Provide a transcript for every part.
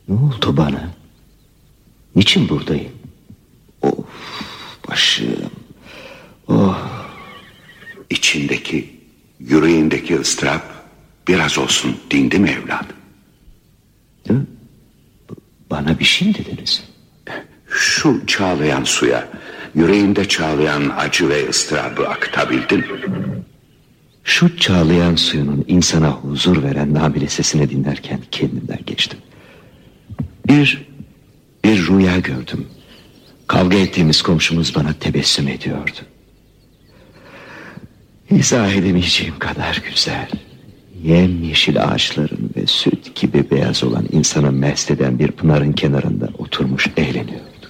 Ne oldu bana? Niçin buradayım? Of başım. Oh. İçindeki, yüreğindeki ıstırap biraz olsun dindi mi evladım? Bana bir şey mi dediniz? Şu çağlayan suya, yüreğinde çağlayan acı ve ıstırabı akıtabildin mi? Şu çağlayan suyunun insana huzur veren namile sesini dinlerken kendimden geçtim. Bir rüya gördüm. Kavga ettiğimiz komşumuz bana tebessüm ediyordu. İzah edemeyeceğim kadar güzel. Yemyeşil ağaçların ve süt gibi beyaz olan insanı mest eden bir pınarın kenarında oturmuş eğleniyorduk.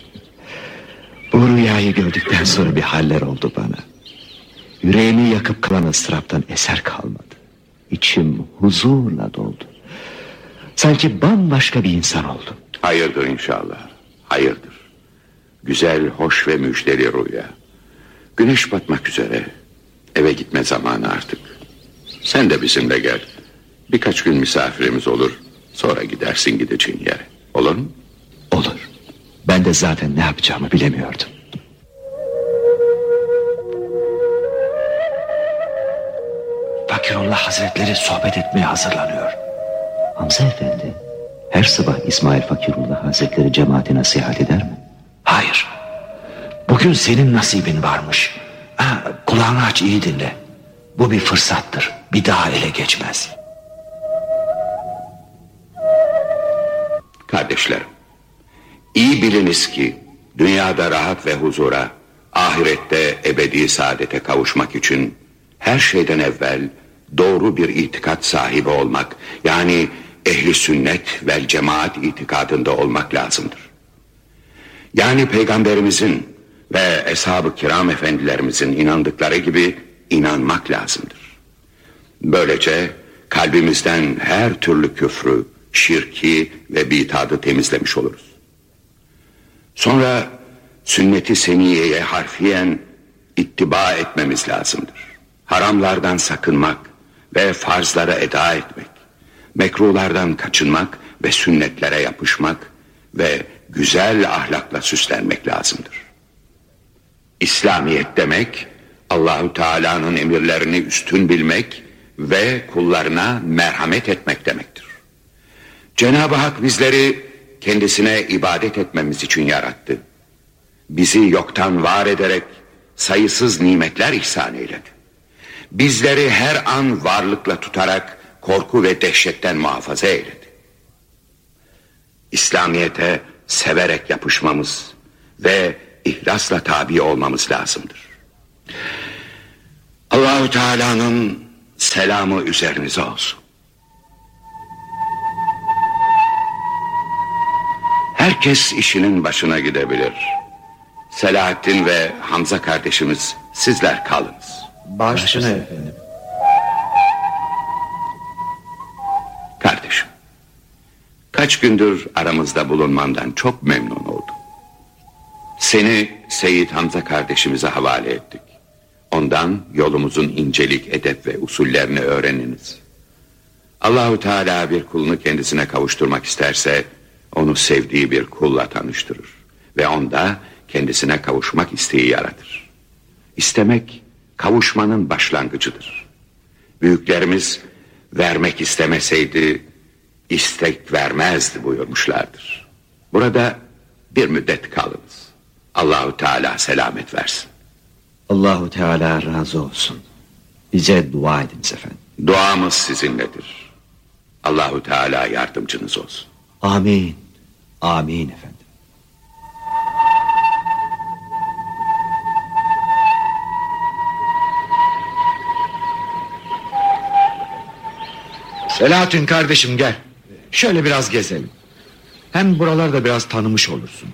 Bu rüyayı gördükten sonra bir haller oldu bana. Yüreğimi yakıp kalan ıstıraptan eser kalmadı. İçim huzurla doldu. Sanki bambaşka bir insan oldum. Hayırdır inşallah, hayırdır. Güzel, hoş ve müjdeli rüya. Güneş batmak üzere. Eve gitme zamanı artık. Sen de bizimle gel. Birkaç gün misafirimiz olur. Sonra gidersin gideceğin yere. Olur mu? Olur. Ben de zaten ne yapacağımı bilemiyordum. Fakirullah Hazretleri sohbet etmeye hazırlanıyor. Hamza Efendi, her sabah İsmail Fakirullah Hazretleri cemaate nasihat eder mi? Hayır. Bugün senin nasibin varmış. Kulağını aç, iyi dinle. Bu bir fırsattır. Bir daha ele geçmez. Kardeşlerim, iyi biliniz ki dünyada rahat ve huzura, ahirette ebedi saadete kavuşmak için her şeyden evvel doğru bir itikat sahibi olmak, yani ehli sünnet vel cemaat itikadında olmak lazımdır. Yani Peygamberimizin ve Eshab-ı Kiram efendilerimizin inandıkları gibi inanmak lazımdır. Böylece kalbimizden her türlü küfrü, şirki ve bitadı temizlemiş oluruz. Sonra sünnet-i seniyeye harfiyen ittiba etmemiz lazımdır. Haramlardan sakınmak ve farzlara eda etmek, mekruhlardan kaçınmak ve sünnetlere yapışmak ve güzel ahlakla süslenmek lazımdır. İslamiyet demek, Allahu Teala'nın emirlerini üstün bilmek ve kullarına merhamet etmek demektir. Cenab-ı Hak bizleri kendisine ibadet etmemiz için yarattı. Bizi yoktan var ederek sayısız nimetler ihsan eyledi. Bizleri her an varlıkla tutarak korku ve dehşetten muhafaza eyledi. İslamiyete severek yapışmamız ve ihlasla tabi olmamız lazımdır. Allahu Teala'nın selamı üzerinize olsun. Herkes işinin başına gidebilir. Selahattin ve Hamza kardeşimiz, sizler kalınız. Başına efendim. Kardeşim, kaç gündür aramızda bulunmandan çok memnun oldum. Seni Seyyid Hamza kardeşimize havale ettik. Ondan yolumuzun incelik, edep ve usullerini öğreniniz. Allahu Teala bir kulunu kendisine kavuşturmak isterse onu sevdiği bir kulla tanıştırır ve onda kendisine kavuşmak isteği yaratır. İstemek kavuşmanın başlangıcıdır. Büyüklerimiz vermek istemeseydi istek vermezdi buyurmuşlardır. Burada bir müddet kalınız. Allahu Teala selamet versin. Allahu Teala razı olsun. Bize dua ediniz efendim. Duamız sizinledir. Allahu Teala yardımcınız olsun. Amin. Amin efendim. Selahattin kardeşim gel. Şöyle biraz gezelim. Hem buralarda biraz tanımış olursun.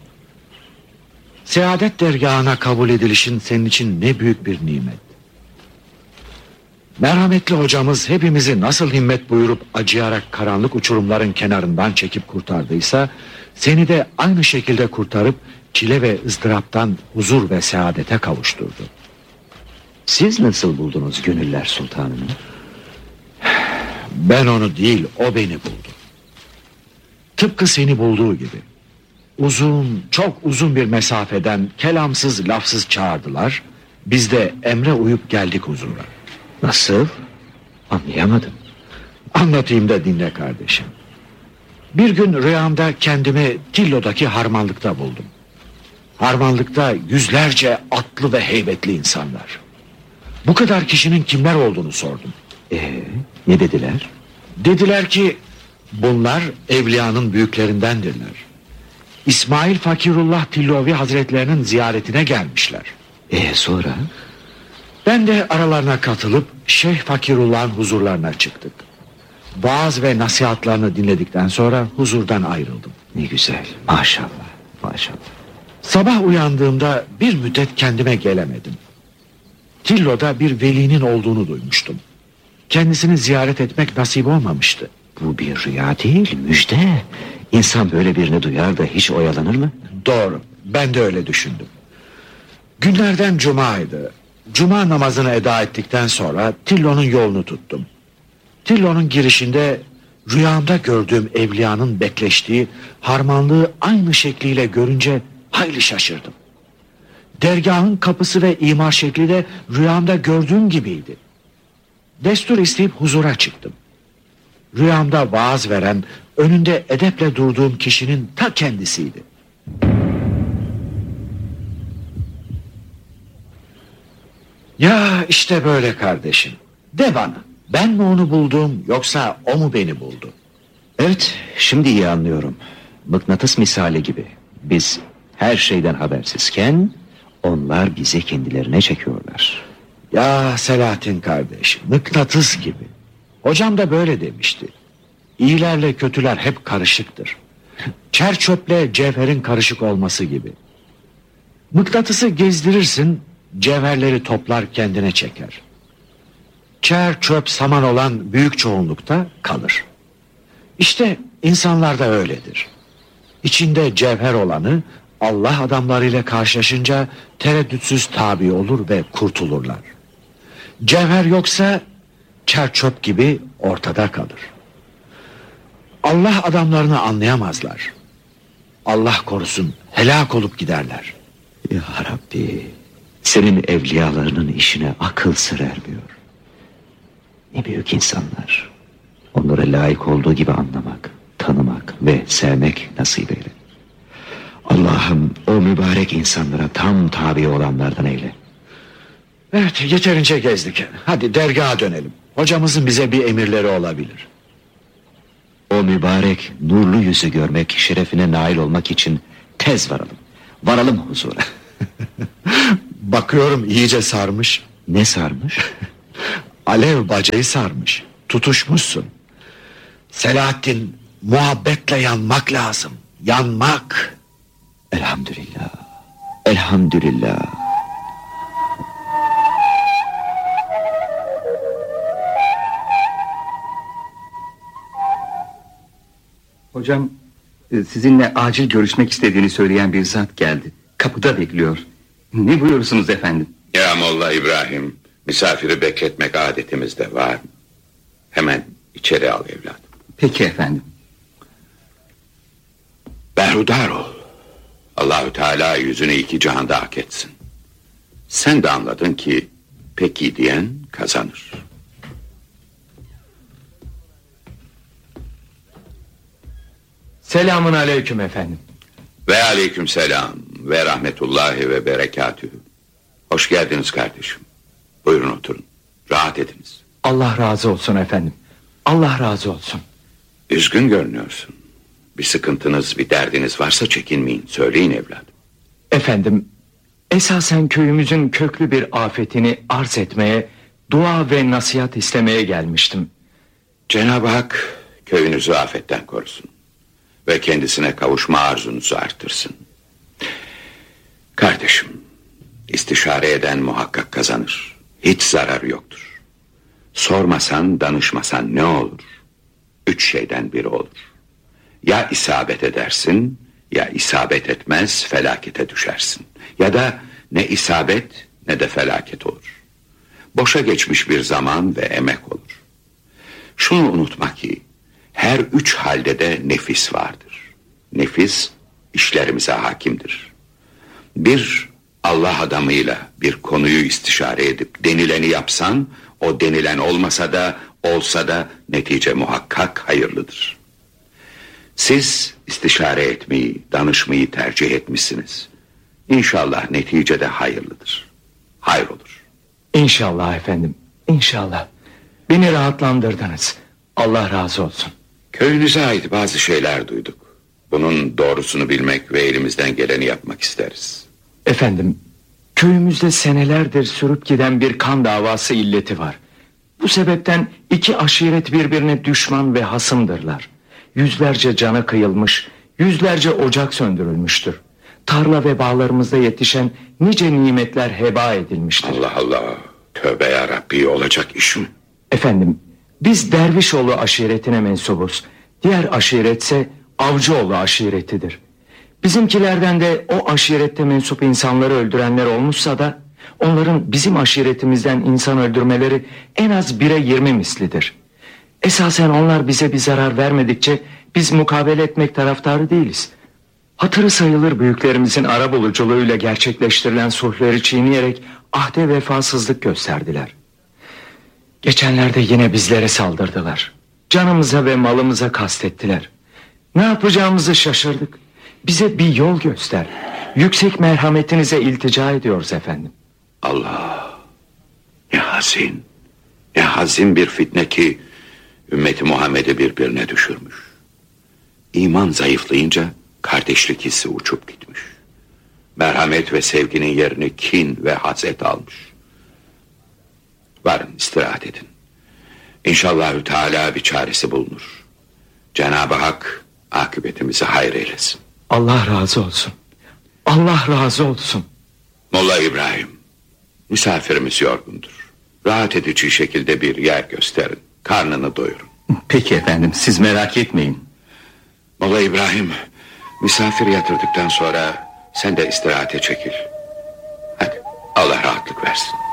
Saadet dergahına kabul edilişin senin için ne büyük bir nimet. Merhametli hocamız hepimizi nasıl himmet buyurup acıyarak karanlık uçurumların kenarından çekip kurtardıysa, seni de aynı şekilde kurtarıp çile ve ızdıraptan huzur ve saadete kavuşturdu. Siz nasıl buldunuz Gönüller Sultanı'nı? Ben onu değil, o beni buldu. Tıpkı seni bulduğu gibi. Uzun, çok uzun bir mesafeden kelamsız lafsız çağırdılar. Biz de emre uyup geldik huzura. Nasıl? Anlayamadım. Anlatayım da dinle kardeşim. Bir gün rüyamda kendimi Tillo'daki harmanlıkta buldum. Harmanlıkta yüzlerce atlı ve heybetli insanlar. Bu kadar kişinin kimler olduğunu sordum. Ne dediler? Dediler ki bunlar evliyanın büyüklerindendirler. İsmail Fakirullah Tillovi Hazretlerinin ziyaretine gelmişler. Sonra? Ben de aralarına katılıp Şeyh Fakirullah'ın huzurlarına çıktık. Vaaz ve nasihatlarını dinledikten sonra huzurdan ayrıldım. Ne güzel, maşallah, maşallah. Sabah uyandığımda bir müddet kendime gelemedim. Tillo'da bir velinin olduğunu duymuştum. Kendisini ziyaret etmek nasip olmamıştı. Bu bir rüya değil, müjde. İnsan böyle birini duyar da hiç oyalanır mı? Doğru, ben de öyle düşündüm. Günlerden cumaydı. Cuma namazını eda ettikten sonra Tillo'nun yolunu tuttum. Tillo'nun girişinde rüyamda gördüğüm evliyanın bekleştiği harmanlığı aynı şekliyle görünce hayli şaşırdım. Dergahın kapısı ve imar şekli de rüyamda gördüğüm gibiydi. Destur isteyip huzura çıktım. Rüyamda vaaz veren, önünde edeple durduğum kişinin ta kendisiydi. Ya işte böyle kardeşim. De bana, ben mi onu buldum yoksa o mu beni buldu? Evet, şimdi iyi anlıyorum. Mıknatıs misali gibi. Biz her şeyden habersizken onlar bizi kendilerine çekiyorlar. Ya Selahattin kardeşim, mıknatıs gibi. Hocam da böyle demişti. İyilerle kötüler hep karışıktır. Çer çöple cevherin karışık olması gibi. Mıknatısı gezdirirsin, cevherleri toplar kendine çeker. Çer çöp saman olan büyük çoğunlukta kalır. İşte insanlar da öyledir. İçinde cevher olanı Allah adamlarıyla karşılaşınca tereddütsüz tabi olur ve kurtulurlar. Cevher yoksa çer çöp gibi ortada kalır. Allah adamlarını anlayamazlar. Allah korusun, helak olup giderler. Ya Rabbi, senin evliyalarının işine akıl sır ermiyor. Ne büyük insanlar. Onlara layık olduğu gibi anlamak, tanımak ve sevmek nasip eyle. Allah'ım o mübarek insanlara tam tabi olanlardan eyle. Evet, yeterince gezdik. Hadi dergaha dönelim. Hocamızın bize bir emirleri olabilir. O mübarek nurlu yüzü görmek, şerefine nail olmak için tez varalım. Varalım huzura. Bakıyorum iyice sarmış. Ne sarmış? Alev bacayı sarmış. Tutuşmuşsun. Selahattin, muhabbetle yanmak lazım. Yanmak. Elhamdülillah. Elhamdülillah. Hocam, sizinle acil görüşmek istediğini söyleyen bir zat geldi. Kapıda bekliyor. Ne buyurursunuz efendim? Ya Molla İbrahim, misafiri bekletmek adetimizde var mı? Hemen içeri al evladım. Peki efendim. Berhudar ol. Allahü Teala yüzünü iki cihanda hak etsin. Sen de anladın ki peki diyen kazanır. Selamun aleyküm efendim. Ve aleyküm selam ve rahmetullahi ve berekatühü. Hoş geldiniz kardeşim. Buyurun oturun. Rahat ediniz. Allah razı olsun efendim. Allah razı olsun. Üzgün görünüyorsun. Bir sıkıntınız, bir derdiniz varsa çekinmeyin. Söyleyin evladım. Efendim, esasen köyümüzün köklü bir afetini arz etmeye, dua ve nasihat istemeye gelmiştim. Cenab-ı Hak köyünüzü afetten korusun. Ve kendisine kavuşma arzunuzu artırsın. Kardeşim, istişare eden muhakkak kazanır. Hiç zararı yoktur. Sormasan, danışmasan ne olur? 3 şeyden biri olur. Ya isabet edersin, ya isabet etmez, felakete düşersin. Ya da ne isabet ne de felaket olur. Boşa geçmiş bir zaman ve emek olur. Şunu unutma ki her 3 halde de nefis vardır. nefis işlerimize hakimdir. Bir Allah adamıyla bir konuyu istişare edip denileni yapsan, o denilen olmasa da olsa da netice muhakkak hayırlıdır. Siz istişare etmeyi, danışmayı tercih etmişsiniz. İnşallah neticede hayırlıdır. Hayır olur. İnşallah efendim, inşallah. Beni rahatlandırdınız. Allah razı olsun. Köyünüze ait bazı şeyler duyduk. Bunun doğrusunu bilmek ve elimizden geleni yapmak isteriz. Efendim, köyümüzde senelerdir sürüp giden bir kan davası illeti var. Bu sebepten iki aşiret birbirine düşman ve hasımdırlar. Yüzlerce cana kıyılmış, yüzlerce ocak söndürülmüştür. Tarla ve bağlarımızda yetişen nice nimetler heba edilmiştir. Allah Allah, tövbe yarabbi, olacak iş mi? Efendim, biz Dervişoğlu aşiretine mensubuz. Diğer aşiretse Avcıoğlu aşiretidir. Bizimkilerden de o aşirette mensup insanları öldürenler olmuşsa da onların bizim aşiretimizden insan öldürmeleri en az 1'e 20 mislidir. Esasen onlar bize bir zarar vermedikçe biz mukabele etmek taraftarı değiliz. Hatırı sayılır büyüklerimizin arabuluculuğuyla gerçekleştirilen sulhleri çiğneyerek ahde vefasızlık gösterdiler. Geçenlerde yine bizlere saldırdılar. Canımıza ve malımıza kastettiler. Ne yapacağımızı şaşırdık. Bize bir yol göster. Yüksek merhametinize iltica ediyoruz efendim. Allah, ne hazin, ne hazin bir fitne ki ümmeti Muhammed'i birbirine düşürmüş. İman zayıflayınca kardeşlik hissi uçup gitmiş. Merhamet ve sevginin yerini kin ve haset almış. Varın, istirahat edin. İnşallahü Teala bir çaresi bulunur. Cenab-ı Hak akıbetimizi hayır eylesin. Allah razı olsun. Allah razı olsun. Molla İbrahim, misafirimiz yorgundur. Rahat edici şekilde bir yer gösterin. Karnını doyurun. Peki efendim, siz merak etmeyin. Molla İbrahim, misafir yatırdıktan sonra sen de istirahate çekil. Hadi, Allah rahatlık versin.